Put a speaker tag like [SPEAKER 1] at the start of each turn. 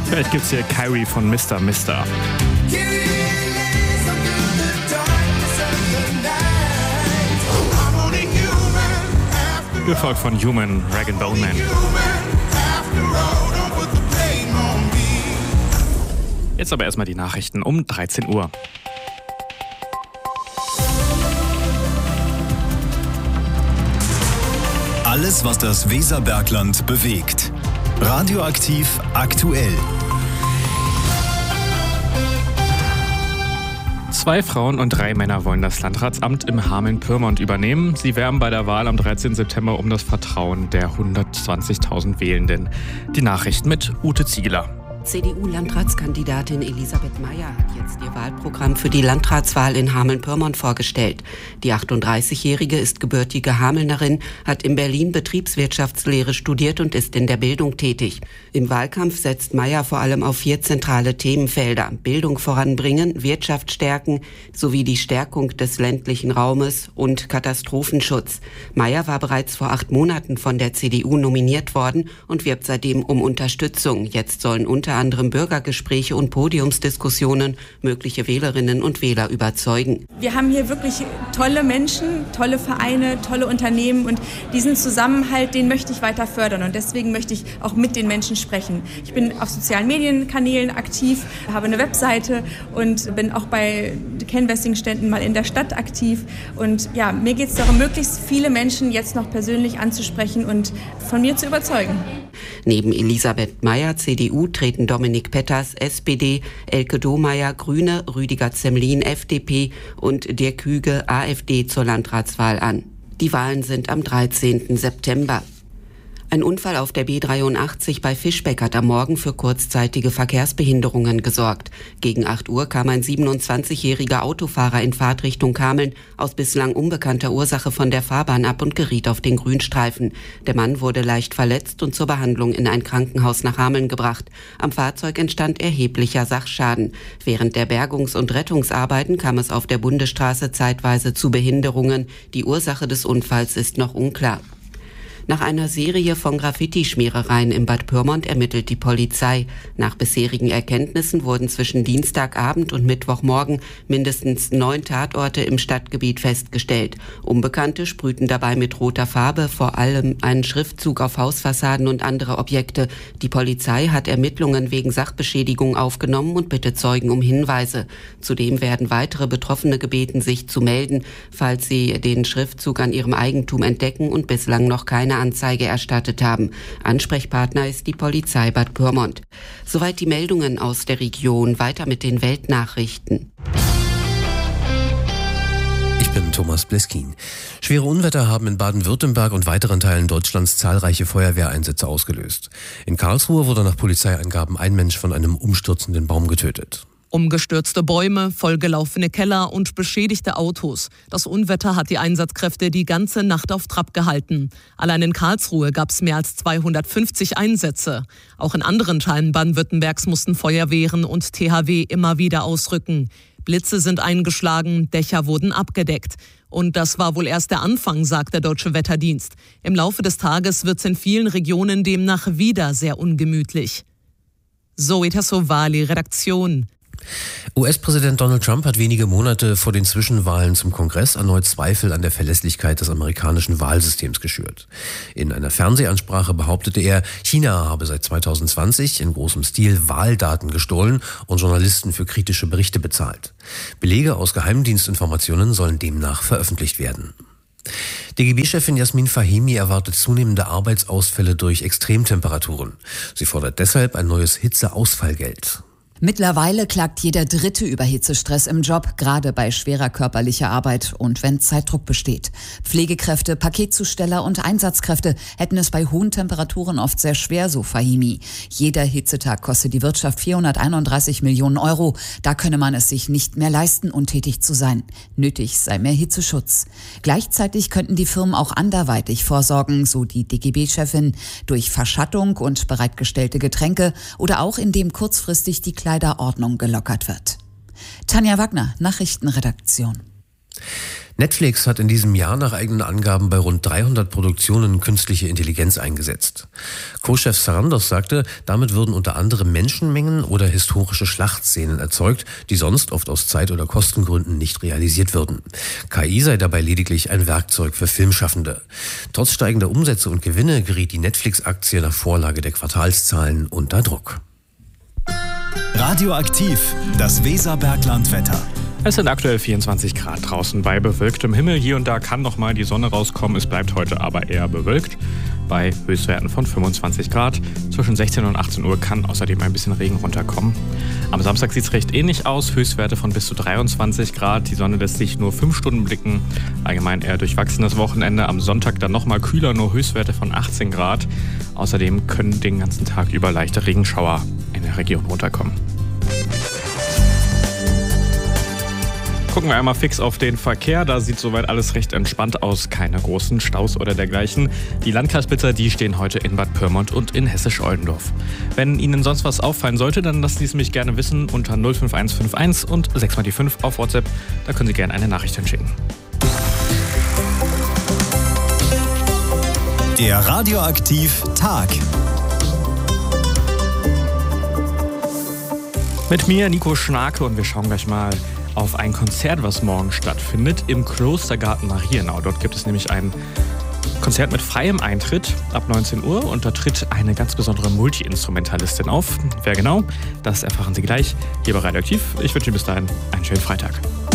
[SPEAKER 1] Vielleicht gibt's hier Kyrie von Mr. Mister. Gefolgt von Human, Rag & Bone Man. Jetzt aber erstmal die Nachrichten um 13 Uhr.
[SPEAKER 2] Alles, was das Weserbergland bewegt. Radioaktiv aktuell.
[SPEAKER 1] 2 Frauen und 3 Männer wollen das Landratsamt im Hameln-Pyrmont übernehmen. Sie werben bei der Wahl am 13. September um das Vertrauen der 120.000 Wählenden. Die Nachrichten mit Ute Ziegler.
[SPEAKER 3] CDU-Landratskandidatin Elisabeth Meyer hat jetzt ihr Wahlprogramm für die Landratswahl in Hameln-Pyrmont vorgestellt. Die 38-Jährige ist gebürtige Hamelnerin, hat in Berlin Betriebswirtschaftslehre studiert und ist in der Bildung tätig. Im Wahlkampf setzt Meyer vor allem auf 4 zentrale Themenfelder: Bildung voranbringen, Wirtschaft stärken sowie die Stärkung des ländlichen Raumes und Katastrophenschutz. Meyer war bereits vor 8 Monaten von der CDU nominiert worden und wirbt seitdem um Unterstützung. Jetzt sollen unter anderem Bürgergespräche und Podiumsdiskussionen mögliche Wählerinnen und Wähler überzeugen.
[SPEAKER 4] Wir haben hier wirklich tolle Menschen, tolle Vereine, tolle Unternehmen und diesen Zusammenhalt, den möchte ich weiter fördern und deswegen möchte ich auch mit den Menschen sprechen. Ich bin auf sozialen Medienkanälen aktiv, habe eine Webseite und bin auch bei Canvassing-Ständen mal in der Stadt aktiv und ja, mir geht es darum, möglichst viele Menschen jetzt noch persönlich anzusprechen und von mir zu überzeugen.
[SPEAKER 3] Neben Elisabeth Meyer, CDU, treten Dominik Petters, SPD, Elke Domeyer, Grüne, Rüdiger Zemlin, FDP und Dirk Hüge, AfD, zur Landratswahl an. Die Wahlen sind am 13. September. Ein Unfall auf der B83 bei Fischbeck hat am Morgen für kurzzeitige Verkehrsbehinderungen gesorgt. Gegen 8 Uhr kam ein 27-jähriger Autofahrer in Fahrtrichtung Hameln aus bislang unbekannter Ursache von der Fahrbahn ab und geriet auf den Grünstreifen. Der Mann wurde leicht verletzt und zur Behandlung in ein Krankenhaus nach Hameln gebracht. Am Fahrzeug entstand erheblicher Sachschaden. Während der Bergungs- und Rettungsarbeiten kam es auf der Bundesstraße zeitweise zu Behinderungen. Die Ursache des Unfalls ist noch unklar. Nach einer Serie von Graffiti-Schmierereien im Bad Pyrmont ermittelt die Polizei. Nach bisherigen Erkenntnissen wurden zwischen Dienstagabend und Mittwochmorgen mindestens 9 Tatorte im Stadtgebiet festgestellt. Unbekannte sprühten dabei mit roter Farbe vor allem einen Schriftzug auf Hausfassaden und andere Objekte. Die Polizei hat Ermittlungen wegen Sachbeschädigung aufgenommen und bittet Zeugen um Hinweise. Zudem werden weitere Betroffene gebeten, sich zu melden, falls sie den Schriftzug an ihrem Eigentum entdecken und bislang noch keine Anzeige erstattet haben. Ansprechpartner ist die Polizei Bad Pyrmont. Soweit die Meldungen aus der Region. Weiter mit den Weltnachrichten.
[SPEAKER 5] Ich bin Thomas Bleskin. Schwere Unwetter haben in Baden-Württemberg und weiteren Teilen Deutschlands zahlreiche Feuerwehreinsätze ausgelöst. In Karlsruhe wurde nach Polizeiangaben ein Mensch von einem umstürzenden Baum getötet.
[SPEAKER 6] Umgestürzte Bäume, vollgelaufene Keller und beschädigte Autos. Das Unwetter hat die Einsatzkräfte die ganze Nacht auf Trab gehalten. Allein in Karlsruhe gab es mehr als 250 Einsätze. Auch in anderen Teilen Baden-Württembergs mussten Feuerwehren und THW immer wieder ausrücken. Blitze sind eingeschlagen, Dächer wurden abgedeckt. Und das war wohl erst der Anfang, sagt der Deutsche Wetterdienst. Im Laufe des Tages wird es in vielen Regionen demnach wieder sehr ungemütlich. Zoe Tassovali, Redaktion.
[SPEAKER 5] US-Präsident Donald Trump hat wenige Monate vor den Zwischenwahlen zum Kongress erneut Zweifel an der Verlässlichkeit des amerikanischen Wahlsystems geschürt. In einer Fernsehansprache behauptete er, China habe seit 2020 in großem Stil Wahldaten gestohlen und Journalisten für kritische Berichte bezahlt. Belege aus Geheimdienstinformationen sollen demnach veröffentlicht werden. DGB-Chefin Jasmin Fahimi erwartet zunehmende Arbeitsausfälle durch Extremtemperaturen. Sie fordert deshalb ein neues Hitzeausfallgeld.
[SPEAKER 7] Mittlerweile klagt jeder Dritte über Hitzestress im Job, gerade bei schwerer körperlicher Arbeit und wenn Zeitdruck besteht. Pflegekräfte, Paketzusteller und Einsatzkräfte hätten es bei hohen Temperaturen oft sehr schwer, so Fahimi. Jeder Hitzetag kostet die Wirtschaft 431 Millionen Euro. Da könne man es sich nicht mehr leisten, untätig zu sein. Nötig sei mehr Hitzeschutz. Gleichzeitig könnten die Firmen auch anderweitig vorsorgen, so die DGB-Chefin, durch Verschattung und bereitgestellte Getränke oder auch indem kurzfristig die Kleiderordnung gelockert wird. Tanja Wagner, Nachrichtenredaktion.
[SPEAKER 5] Netflix hat in diesem Jahr nach eigenen Angaben bei rund 300 Produktionen künstliche Intelligenz eingesetzt. Co-Chef Sarandos sagte, damit würden unter anderem Menschenmengen oder historische Schlachtszenen erzeugt, die sonst oft aus Zeit- oder Kostengründen nicht realisiert würden. KI sei dabei lediglich ein Werkzeug für Filmschaffende. Trotz steigender Umsätze und Gewinne geriet die Netflix-Aktie nach Vorlage der Quartalszahlen unter Druck.
[SPEAKER 2] Radioaktiv, das Weserbergland-Wetter.
[SPEAKER 1] Es sind aktuell 24 Grad draußen bei bewölktem Himmel. Hier und da kann noch mal die Sonne rauskommen. Es bleibt heute aber eher bewölkt bei Höchstwerten von 25 Grad. Zwischen 16 und 18 Uhr kann außerdem ein bisschen Regen runterkommen. Am Samstag sieht es recht ähnlich aus. Höchstwerte von bis zu 23 Grad. Die Sonne lässt sich nur 5 Stunden blicken. Allgemein eher durchwachsenes Wochenende. Am Sonntag dann noch mal kühler, nur Höchstwerte von 18 Grad. Außerdem können den ganzen Tag über leichte Regenschauer in der Region runterkommen. Gucken wir einmal fix auf den Verkehr. Da sieht soweit alles recht entspannt aus. Keine großen Staus oder dergleichen. Die Landkreisblitzer, die stehen heute in Bad Pyrmont und in Hessisch-Oldendorf. Wenn Ihnen sonst was auffallen sollte, dann lassen Sie es mich gerne wissen unter 05151 und 6x5 auf WhatsApp. Da können Sie gerne eine Nachricht hinschicken.
[SPEAKER 2] Der Radioaktiv Tag.
[SPEAKER 1] Mit mir, Nico Schnarke, und wir schauen gleich mal auf ein Konzert, was morgen stattfindet, im Klostergarten Marienau. Dort gibt es nämlich ein Konzert mit freiem Eintritt ab 19 Uhr und da tritt eine ganz besondere Multi-Instrumentalistin auf. Wer genau, das erfahren Sie gleich hier bei Radioaktiv. Ich wünsche Ihnen bis dahin einen schönen Freitag.